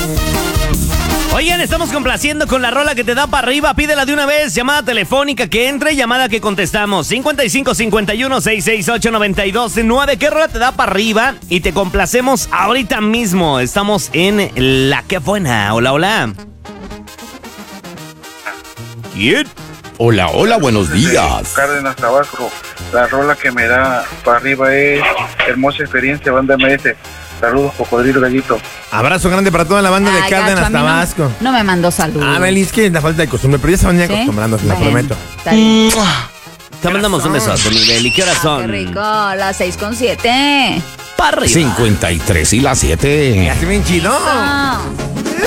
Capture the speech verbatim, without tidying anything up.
Oigan, estamos complaciendo con la rola que te da para arriba. Pídela de una vez. Llamada telefónica que entre, llamada que contestamos. cincuenta y cinco cincuenta y uno sesenta y ocho noventa y dos nueve. ¿Qué rola te da para arriba? Y te complacemos ahorita mismo. Estamos en La Que Buena. Hola, hola. ¿Quién? Hola, hola, buenos días. Cárdenas, Tabasco. La rola que me da para arriba es Hermosa Experiencia, banda M S. Saludos, Cocodrilo Gallito. Abrazo grande para toda la banda de Ay, Cárdenas, gacho, a mí Tabasco. No, no me mandó saludos. Ah, Meli, es que la falta de costumbre, pero ya se van a ir ¿Sí? acostumbrando, se lo Bueno, prometo. está bien. Te mandamos un besote, Miguel. ¿Y qué horas Ah, son? qué rico, las seis con siete. Para arriba. cincuenta y tres y las siete. Así bien chido. Ah.